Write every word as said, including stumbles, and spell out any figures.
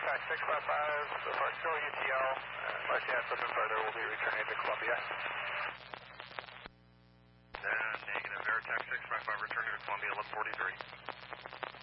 Vertex six five five, so far still U T L. Uh, unless you have something further, we'll be returning to Columbia. Uh, negative, Vertex six five five, returning to Columbia, eleven forty-three.